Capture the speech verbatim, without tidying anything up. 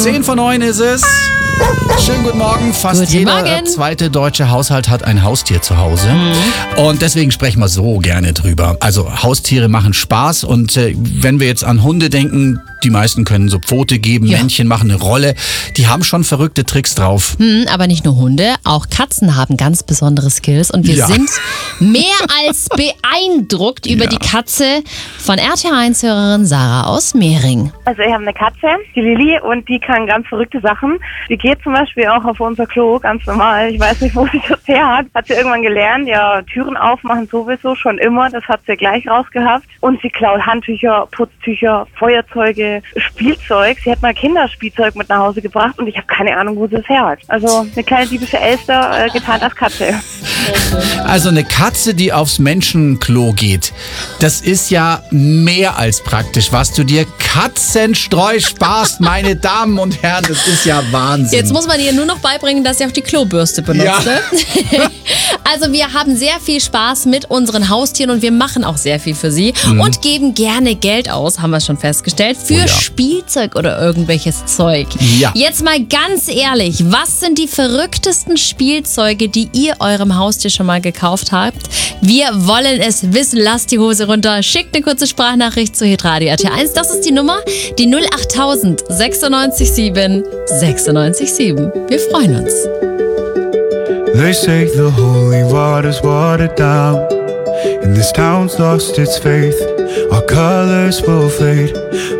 Zehn von neun ist es. Schönen guten Morgen. Fast Guten jeder Morgen. zweite deutsche Haushalt hat ein Haustier zu Hause. Mhm. Und deswegen sprechen wir so gerne drüber. Also Haustiere machen Spaß und äh, wenn wir jetzt an Hunde denken, die meisten können so Pfote geben, Ja. Männchen machen eine Rolle. Die haben schon verrückte Tricks drauf. Hm, aber nicht nur Hunde, auch Katzen haben ganz besondere Skills und wir Ja. sind mehr als beeindruckt über Ja. die Katze von R T eins-Hörerin Sarah aus Mehring. Also ich habe eine Katze, die Lilly, und die kann ganz verrückte Sachen. Die geht zum Beispiel auch auf unser Klo, ganz normal. Ich weiß nicht, wo sie das her hat. Hat sie irgendwann gelernt, ja, Türen aufmachen sowieso, schon immer. Das hat sie gleich rausgehabt. Und sie klaut Handtücher, Putztücher, Feuerzeuge, Spielzeug. Sie hat mal Kinderspielzeug mit nach Hause gebracht und ich habe keine Ahnung, wo sie es her hat. Also eine kleine diebische Elster, äh, getarnt als Katze. Also eine Katze, die aufs Menschenklo geht, das ist ja mehr als praktisch. Was du dir Katzenstreu sparst, meine Damen und Herren, das ist ja Wahnsinn. Jetzt muss man ihr nur noch beibringen, dass sie auch die Klobürste benutzt. Ja. Ne? Also wir haben sehr viel Spaß mit unseren Haustieren und wir machen auch sehr viel für sie und geben gerne Geld aus, haben wir schon festgestellt, für Oh ja. Spielzeug oder irgendwelches Zeug. Ja. Jetzt mal ganz ehrlich, was sind die verrücktesten Spielzeuge, die ihr eurem Haustier schon mal gekauft habt? Wir wollen es wissen. Lasst die Hose runter. Schickt eine kurze Sprachnachricht zu Hitradio R T eins. Das ist die Nummer, die null achttausend sechsundneunzig sieben sechsundneunzig sieben. Wir freuen uns. They say the holy water's watered down, and this town's lost its faith. Our colors will fade.